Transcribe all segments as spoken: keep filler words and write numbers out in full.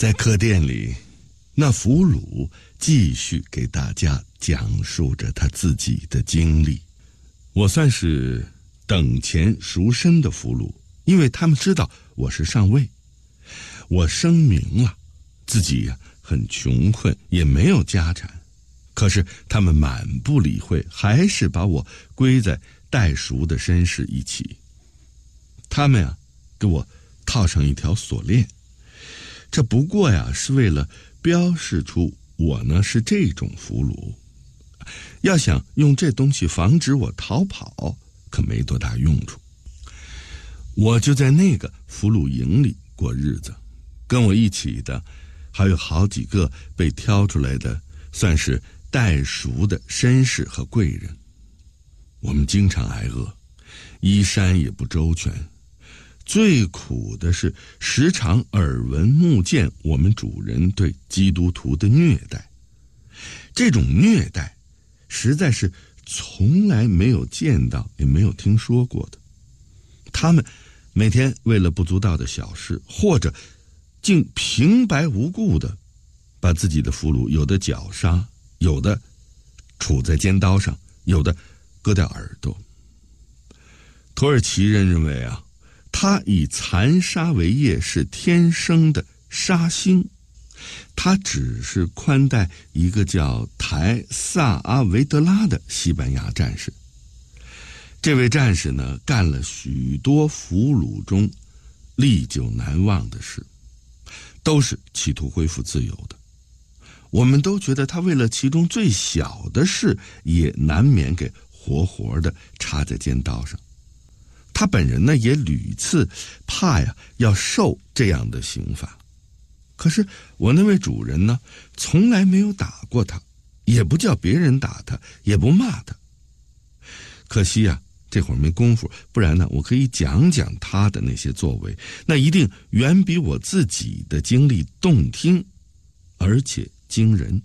在客店里，那俘虏继续给大家讲述着他自己的经历。我算是等钱赎身的俘虏，因为他们知道我是上尉。我声明了自己呀很穷困，也没有家产，可是他们满不理会，还是把我归在待赎的绅士一起。他们呀给我套上一条锁链，这不过呀是为了标示出我呢是这种俘虏。要想用这东西防止我逃跑，可没多大用处。我就在那个俘虏营里过日子，跟我一起的还有好几个被挑出来的算是待赎的绅士和贵人。我们经常挨饿，衣衫也不周全，最苦的是时常耳闻目见我们主人对基督徒的虐待。这种虐待实在是从来没有见到也没有听说过的。他们每天为了不足道的小事，或者竟平白无故的把自己的俘虏有的绞杀，有的杵在尖刀上，有的割掉耳朵。土耳其人认为啊，他以残杀为业是天生的杀星。他只是宽待一个叫台萨阿维德拉的西班牙战士。这位战士呢，干了许多俘虏中历久难忘的事，都是企图恢复自由的。我们都觉得他为了其中最小的事，也难免给活活的插在尖刀上。他本人呢，也屡次怕呀要受这样的刑罚。可是我那位主人呢，从来没有打过他，也不叫别人打他，也不骂他。可惜啊，这会儿没功夫，不然呢，我可以讲讲他的那些作为，那一定远比我自己的经历动听，而且惊人。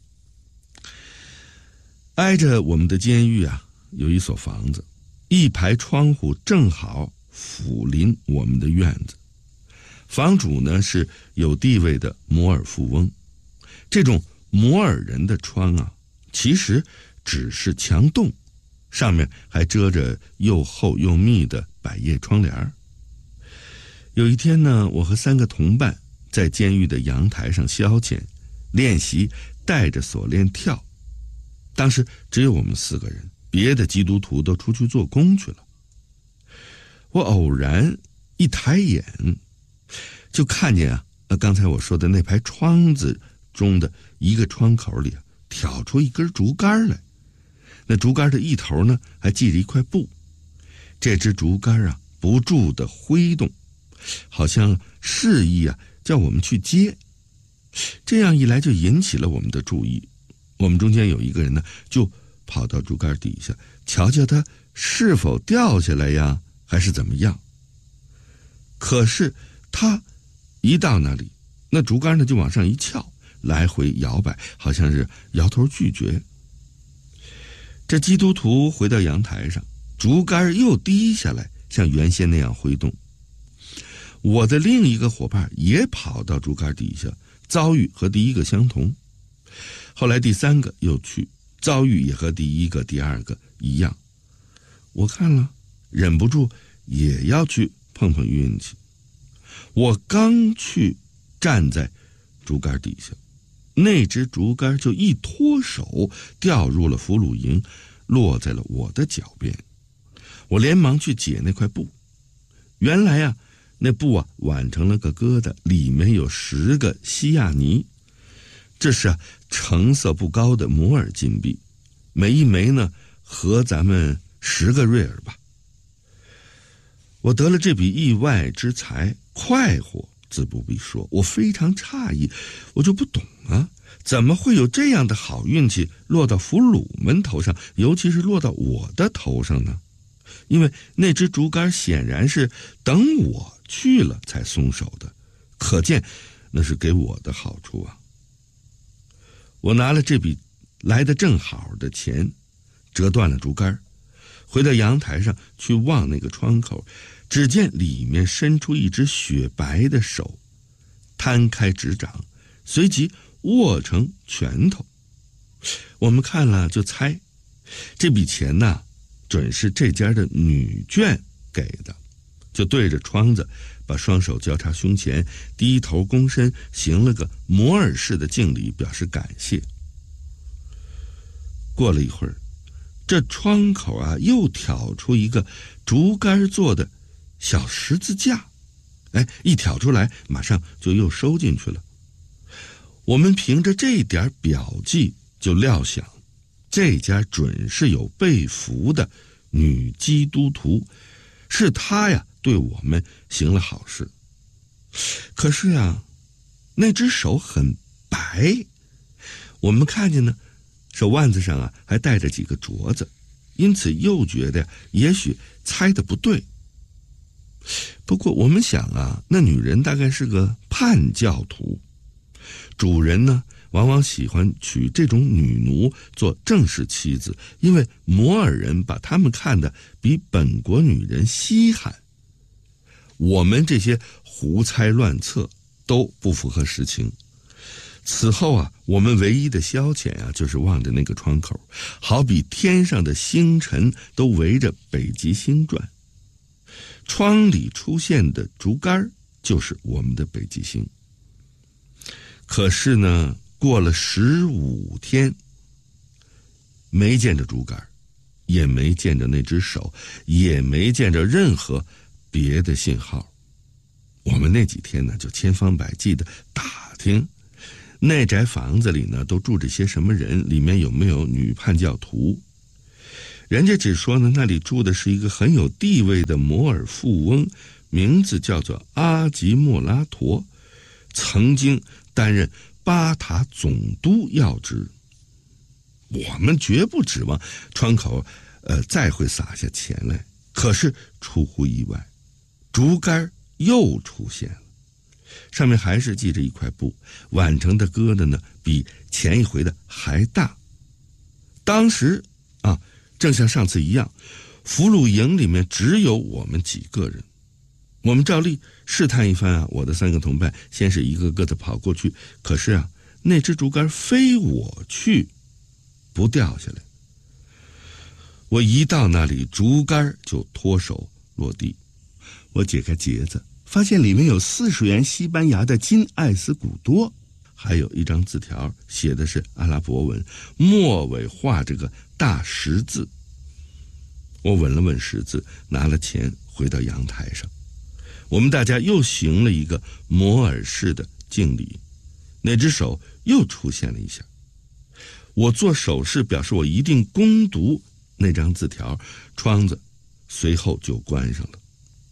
挨着我们的监狱啊，有一所房子，一排窗户正好俯临我们的院子。房主呢是有地位的摩尔富翁。这种摩尔人的窗啊，其实只是墙洞，上面还遮着又厚又密的百叶窗帘。有一天呢，我和三个同伴在监狱的阳台上消遣，练习带着锁链跳。当时只有我们四个人，别的基督徒都出去做工去了。我偶然一抬眼，就看见啊，刚才我说的那排窗子中的一个窗口里啊，挑出一根竹竿来。那竹竿的一头呢，还系着一块布。这支竹竿啊，不住地挥动，好像示意啊，叫我们去接。这样一来，就引起了我们的注意。我们中间有一个人呢，就跑到竹竿底下，瞧瞧它是否掉下来呀，还是怎么样。可是他一到那里，那竹竿呢就往上一翘，来回摇摆，好像是摇头拒绝。这基督徒回到阳台上，竹竿又低下来，像原先那样挥动。我的另一个伙伴也跑到竹竿底下，遭遇和第一个相同。后来第三个又去，遭遇也和第一个第二个一样。我看了，忍不住也要去碰碰运气。我刚去站在竹竿底下，那只竹竿就一脱手掉入了俘虏营，落在了我的脚边。我连忙去解那块布，原来啊，那布啊挽成了个疙瘩，里面有十个西亚尼。这是啊成色不高的摩尔金币，每一枚呢合咱们十个瑞尔吧。我得了这笔意外之财，快活自不必说。我非常诧异，我就不懂啊，怎么会有这样的好运气落到俘虏们头上，尤其是落到我的头上呢？因为那只竹竿显然是等我去了才松手的，可见那是给我的好处啊。我拿了这笔来得正好的钱，折断了竹竿，回到阳台上去望那个窗口，只见里面伸出一只雪白的手， 摊开执掌，随即握成拳头。我们看了就猜，这笔钱呢，准是这家的女眷给的，就对着窗子把双手交叉胸前，低头躬身，行了个摩尔式的敬礼，表示感谢。过了一会儿，这窗口啊又挑出一个竹竿做的小十字架，哎，一挑出来马上就又收进去了。我们凭着这点表记就料想，这家准是有被俘的女基督徒，是她呀对我们行了好事。可是呀，那只手很白，我们看见呢，手腕子上啊还带着几个镯子，因此又觉得也许猜的不对。不过我们想啊，那女人大概是个叛教徒，主人呢往往喜欢娶这种女奴做正式妻子，因为摩尔人把她们看得比本国女人稀罕。我们这些胡猜乱测都不符合实情。此后啊，我们唯一的消遣啊，就是望着那个窗口，好比天上的星辰都围着北极星转。窗里出现的竹竿就是我们的北极星。可是呢，过了十五天，没见着竹竿，也没见着那只手，也没见着任何别的信号。我们那几天呢，就千方百计的打听那宅房子里呢都住着些什么人，里面有没有女叛教徒。人家只说呢，那里住的是一个很有地位的摩尔富翁，名字叫做阿吉莫拉陀，曾经担任巴塔总督要职。我们绝不指望窗口呃再会撒下钱来。可是出乎意外，竹竿又出现了，上面还是系着一块布，挽成的疙瘩呢比前一回的还大。当时啊，正像上次一样，俘虏营里面只有我们几个人。我们照例试探一番啊，我的三个同伴先是一个个的跑过去，可是啊，那只竹竿非我去不掉下来。我一到那里，竹竿就脱手落地。我解开结子，发现里面有四十元西班牙的金艾斯古多，还有一张字条，写的是阿拉伯文，末尾画着个大十字。我吻了吻十字，拿了钱回到阳台上。我们大家又行了一个摩尔式的敬礼，那只手又出现了一下。我做手势表示我一定攻读那张字条，窗子随后就关上了。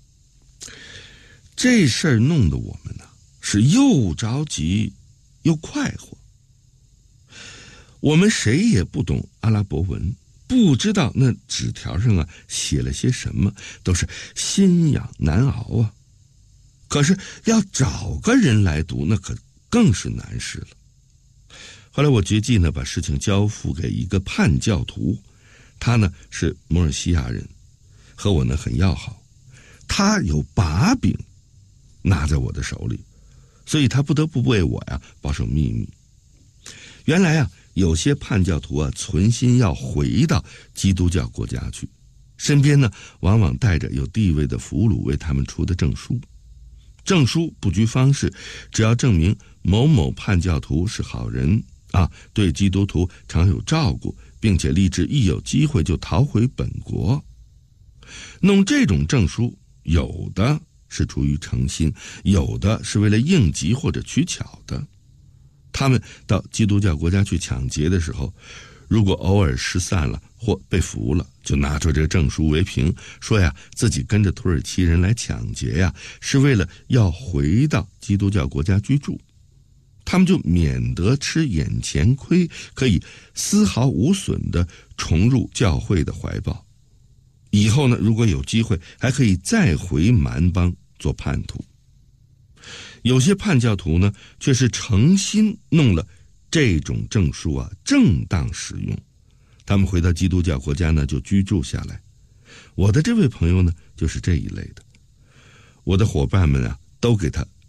这事儿弄得我们呢是又着急又快活。我们谁也不懂阿拉伯文，不知道那纸条上啊写了些什么，都是心痒难熬啊。可是要找个人来读，那可更是难事了。后来我决计呢，把事情交付给一个叛教徒，他呢是摩尔西亚人，和我呢很要好，他有把柄拿在我的手里，所以他不得不为我呀保守秘密。原来啊，有些叛教徒啊存心要回到基督教国家去，身边呢往往带着有地位的俘虏为他们出的证书。证书不拘方式，只要证明某某叛教徒是好人啊，对基督徒常有照顾，并且立志一有机会就逃回本国。弄这种证书，有的是出于诚心，有的是为了应急或者取巧的。他们到基督教国家去抢劫的时候，如果偶尔失散了或被俘了，就拿出这个证书为凭，说呀自己跟着土耳其人来抢劫呀，是为了要回到基督教国家居住。他们就免得吃眼前亏，可以丝毫无损地重入教会的怀抱。以后呢，如果有机会，还可以再回蛮邦做叛徒。有些叛教徒呢，却是诚心弄了这种证书啊，正当使用。他们回到基督教国家呢，就居住下来。我的这位朋友呢，就是这一类的。我的伙伴们啊，都给他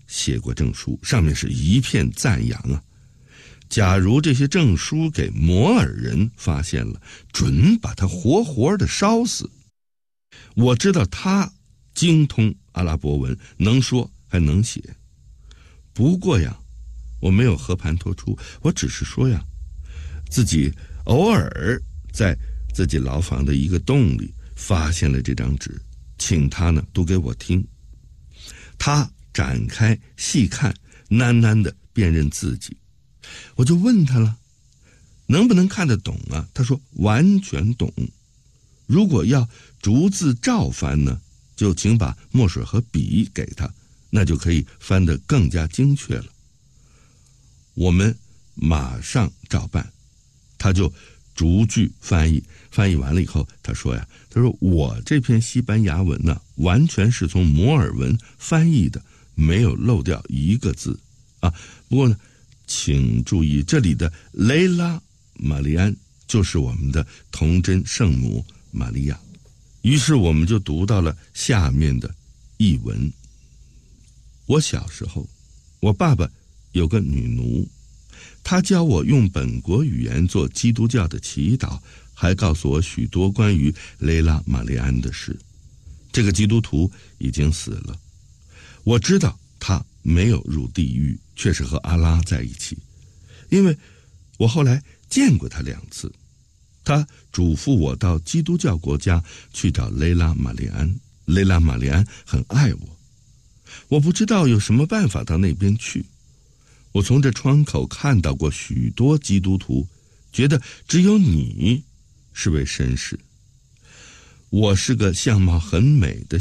写过证书，上面是一片赞扬啊。假如这些证书给摩尔人发现了，准把他活活的烧死。我知道他精通阿拉伯文，能说还能写。不过呀，我没有和盘托出，我只是说呀，自己偶尔在自己牢房的一个洞里发现了这张纸，请他呢读给我听。他展开细看，喃喃地辨认字迹。我就问他了，能不能看得懂啊？他说完全懂。如果要逐字照翻呢，就请把墨水和笔给他，那就可以翻得更加精确了。我们马上照办。他就逐句翻译，翻译完了以后，他说呀，他说我这篇西班牙文呢，完全是从摩尔文翻译的，没有漏掉一个字啊。不过呢，请注意，这里的雷拉玛丽安就是我们的童真圣母玛利亚。于是我们就读到了下面的译文。我小时候，我爸爸有个女奴，她教我用本国语言做基督教的祈祷，还告诉我许多关于雷拉玛丽安的事。这个基督徒已经死了，我知道他没有入地狱，却是和阿拉在一起，因为我后来见过他两次。他嘱咐我到基督教国家去找雷拉玛丽安，雷拉玛丽安很爱我。我不知道有什么办法到那边去。我从这窗口看到过许多基督徒，觉得只有你是位绅士。我是个相貌很美的